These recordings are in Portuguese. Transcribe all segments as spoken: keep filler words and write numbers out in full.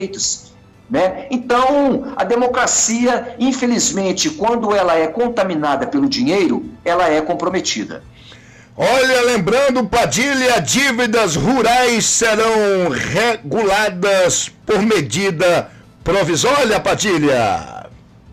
eleitos. Né? Então, a democracia, infelizmente, quando ela é contaminada pelo dinheiro, ela é comprometida. Olha, lembrando, Padilha, dívidas rurais serão reguladas por medida provisória, Padilha.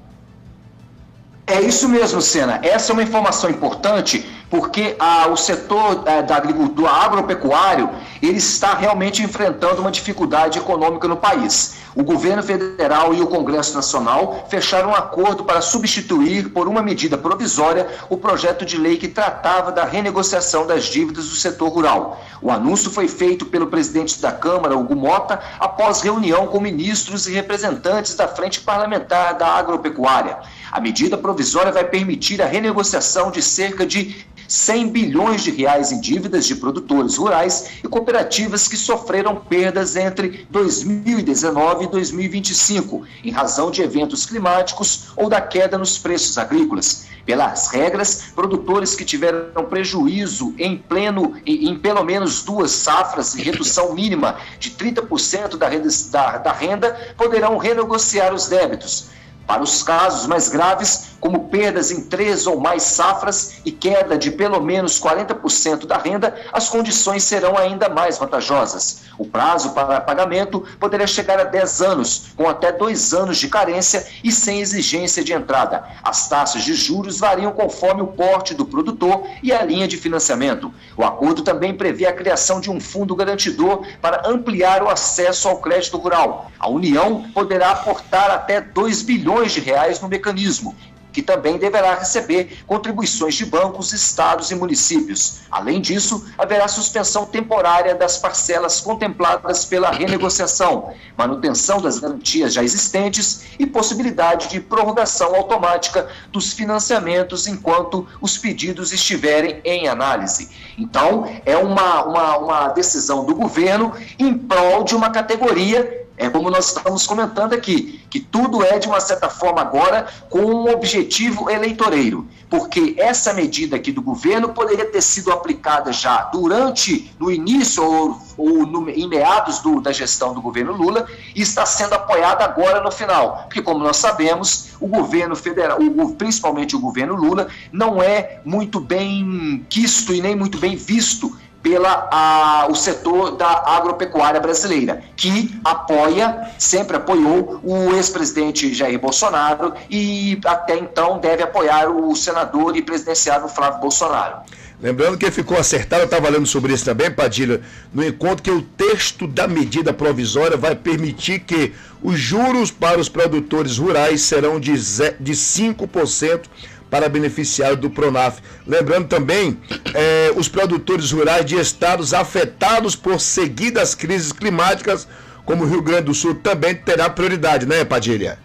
É isso mesmo, Sena. Essa é uma informação importante porque ah, o setor ah, da agricultura agropecuário ele está realmente enfrentando uma dificuldade econômica no país. O governo federal e o Congresso Nacional fecharam um acordo para substituir por uma medida provisória o projeto de lei que tratava da renegociação das dívidas do setor rural. O anúncio foi feito pelo presidente da Câmara, Hugo Mota, após reunião com ministros e representantes da Frente Parlamentar da Agropecuária. A medida provisória vai permitir a renegociação de cerca de cem bilhões de reais em dívidas de produtores rurais e cooperativas que sofreram perdas entre dois mil e dezenove e dois mil e vinte e cinco, em razão de eventos climáticos ou da queda nos preços agrícolas. Pelas regras, produtores que tiveram prejuízo em pleno, em, em pelo menos duas safras e redução mínima de trinta por cento da, da, da renda poderão renegociar os débitos. Para os casos mais graves, como perdas em três ou mais safras e queda de pelo menos quarenta por cento da renda, as condições serão ainda mais vantajosas. O prazo para pagamento poderia chegar a dez anos, com até dois anos de carência e sem exigência de entrada. As taxas de juros variam conforme o porte do produtor e a linha de financiamento. O acordo também prevê a criação de um fundo garantidor para ampliar o acesso ao crédito rural. A União poderá aportar até dois bilhões de reais no mecanismo, que também deverá receber contribuições de bancos, estados e municípios. Além disso, haverá suspensão temporária das parcelas contempladas pela renegociação, manutenção das garantias já existentes e possibilidade de prorrogação automática dos financiamentos enquanto os pedidos estiverem em análise. Então, é uma, uma, uma decisão do governo em prol de uma categoria. É como nós estamos comentando aqui, que tudo é, de uma certa forma, agora com um objetivo eleitoreiro, porque essa medida aqui do governo poderia ter sido aplicada já durante, no início ou, ou no, em meados do, da gestão do governo Lula, e está sendo apoiada agora no final, porque, como nós sabemos, o governo federal, o, principalmente o governo Lula, não é muito bem quisto e nem muito bem visto pela a, o setor da agropecuária brasileira, que apoia, sempre apoiou o ex-presidente Jair Bolsonaro e até então deve apoiar o senador e presidenciável Flávio Bolsonaro. Lembrando que ficou acertado, eu estava falando sobre isso também, Padilha, no encontro que o texto da medida provisória vai permitir que os juros para os produtores rurais serão de, de cinco por cento para beneficiário do Pronaf. Lembrando também, eh, os produtores rurais de estados afetados por seguidas crises climáticas, como o Rio Grande do Sul, também terá prioridade, né, Padilha?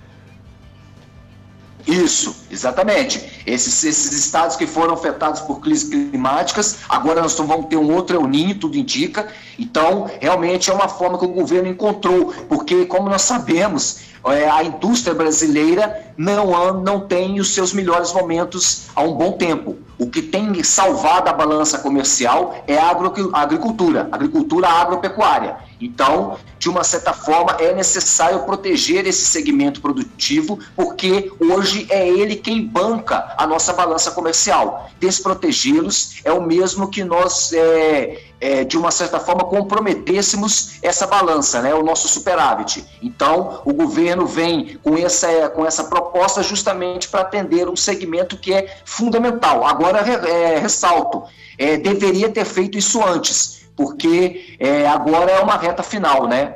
Isso, exatamente. Esses, esses estados que foram afetados por crises climáticas, agora nós vamos ter um outro El Niño, tudo indica. Então, realmente é uma forma que o governo encontrou, porque, como nós sabemos, é, a indústria brasileira não, não tem os seus melhores momentos há um bom tempo. O que tem salvado a balança comercial é a, agro, a agricultura, a agricultura agropecuária. Então, de uma certa forma, é necessário proteger esse segmento produtivo, porque hoje é ele quem banca a nossa balança comercial. Desprotegê-los é o mesmo que nós, é, é, de uma certa forma, comprometêssemos essa balança, né, o nosso superávit. Então, o governo vem com essa, com essa proposta justamente para atender um segmento que é fundamental. Agora, é, ressalto, é, deveria ter feito isso antes, porque é, agora é uma reta final, né?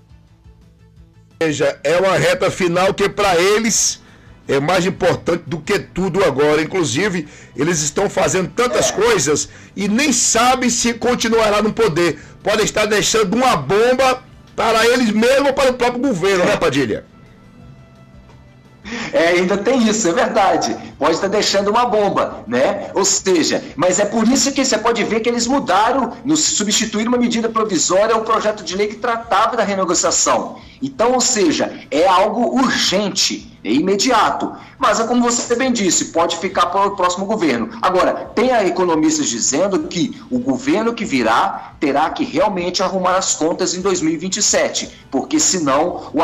Veja, é uma reta final que para eles é mais importante do que tudo agora. Inclusive, eles estão fazendo tantas é. coisas e nem sabem se continuará no poder. Podem estar deixando uma bomba para eles mesmos ou para o próprio governo, é. né, Padilha? É, ainda tem isso, é verdade. Pode estar deixando uma bomba, né? Ou seja, mas é por isso que você pode ver que eles mudaram, nos substituíram uma medida provisória ao projeto de lei que tratava da renegociação. Então, ou seja, é algo urgente, é imediato. Mas, é como você bem disse, pode ficar para o próximo governo. Agora, tem economistas dizendo que o governo que virá terá que realmente arrumar as contas em dois mil e vinte e sete, porque senão o